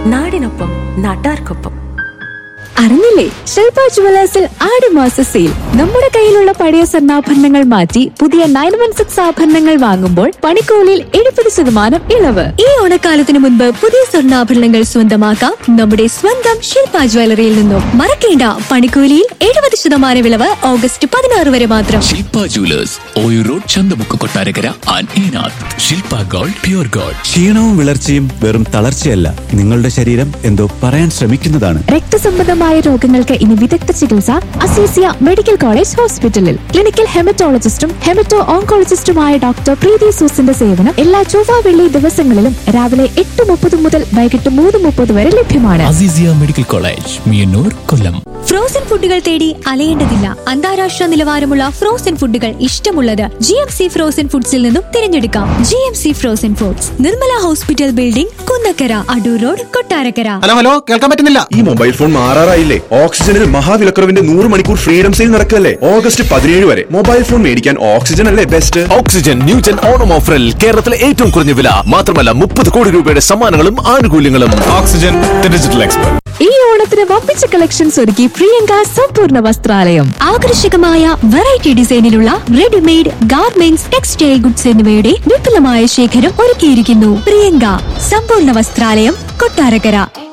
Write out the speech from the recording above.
നാടിനൊപ്പം നാട്ടാർക്കൊപ്പം. അറിഞ്ഞില്ലേ, ശില്പ ജുവലേഴ്സിൽ ആടുമാസ സെയിൽ. നമ്മുടെ കയ്യിലുള്ള പഴയ സ്വർണ്ണാഭരണങ്ങൾ മാറ്റി പുതിയ 916 ആഭരണങ്ങൾ വാങ്ങുമ്പോൾ പണിക്കൂലിയിൽ 70% ഇളവ്. ഈ ഓണക്കാലത്തിന് മുൻപ് പുതിയ സ്വർണ്ണാഭരണങ്ങൾ സ്വന്തമാക്കാം നമ്മുടെ സ്വന്തം ശില്പ ജ്വല്ലറിയിൽ നിന്നും. മറക്കേണ്ട, പണിക്കൂലിയിൽ 70% ഇളവ് ഓഗസ്റ്റ് 16 വരെ മാത്രം. ശില്പ jewellers, Oyoor road, Chanthamukku, Kottarakkara and ഈനാഥ്. Shilpa gold, pure gold. ക്ഷീണവും വിളർച്ചയും വെറും തളർച്ചയല്ല, നിങ്ങളുടെ ശരീരം എന്തോ പറയാൻ ശ്രമിക്കുന്നതാണ്. രക്തസംബന്ധമായ രോഗങ്ങൾക്ക് ഇനി വിദഗ്ധ ചികിത്സ അസീസിയ മെഡിക്കൽ കോളേജ് ഹോസ്പിറ്റലിൽ. ക്ലിനിക്കൽ ഹെമറ്റോളജിസ്റ്റും ഹെമറ്റോ ഓങ്കോളജിസ്റ്റുമായ ഡോക്ടർ പ്രീതി സൂസിന്റെ സേവനം എല്ലാ ചൊവ്വ വെള്ളി ദിവസങ്ങളിലും രാവിലെ 8:30 മുതൽ വൈകിട്ട് 3:30 വരെ ലഭ്യമാണ്. അസീസിയ മെഡിക്കൽ കോളേജ്, മിയന്നൂർ, കൊല്ലം. ഫ്രോസൺ ഫുഡുകൾ തേടി അലയേണ്ടതില്ല. അന്താരാഷ്ട്ര നിലവാരമുള്ള ഫ്രോസൺ ഫുഡുകൾ ഇഷ്ടമുള്ളത് GMC ഫ്രോസൺ ഫുഡ്സിൽ നിന്നും തിരഞ്ഞെടുക്കാം. GMC frozen foods, Nirmala hospital building, Kunnakkara, Adoor road, Kottarakkara. Hello, കേൾക്കാൻ പറ്റുന്നില്ല. ഈ മൊബൈൽ ഫോൺ മാറാറായില്ലേ? ഓക്സിജനിൽ മഹാവിലക്കുറവിന്റെ 100 മണിക്കൂർ ഫ്രീഡം സെയിൽ നടക്കല്ലേ ഓഗസ്റ്റ് 17 വരെ. മൊബൈൽ ഫോൺ മേടിക്കാൻ ഓക്സിജൻ അല്ലേ ബെസ്റ്റ്. ഓക്സിജൻ ന്യൂജൻ ഓണം ഓഫറിൽ കേരളത്തിലെ ഏറ്റവും കുറഞ്ഞ വില മാത്രമല്ല 30 കോടി രൂപയുടെ സമ്മാനങ്ങളും ആനുകൂല്യങ്ങളും. Oxygen, the digital expert. ഈ ഓണത്തിന് വമ്പിച്ച കളക്ഷൻസ് ഒരുക്കി പ്രിയങ്ക സമ്പൂർണ്ണ വസ്ത്രാലയം. ആകർഷകമായ variety ഡിസൈനിലുള്ള readymade garments, textile goods എന്നിവയുടെ വിപുലമായ ശേഖരം ഒരുക്കിയിരിക്കുന്നു. പ്രിയങ്ക സമ്പൂർണ്ണ വസ്ത്രാലയം, കൊട്ടാരക്കര.